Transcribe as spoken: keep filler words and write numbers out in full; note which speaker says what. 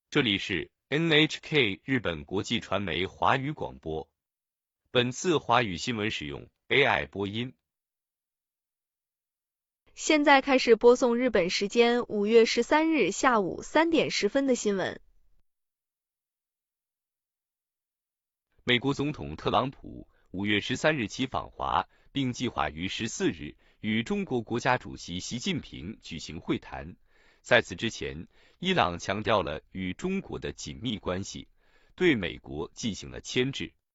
Speaker 1: 这里是 N H K 日本国际传媒华语广播。本次华语新闻使用 A I 播音。
Speaker 2: 现在开始播送日本时间五月十三日下午三点十分的新闻。
Speaker 1: 美国总统特朗普五月十三日起访华，并计划于十四日与中国国家主席习近平举行会谈。在此之前，伊朗强调了与中国的紧密关系，对美国进行了牵制。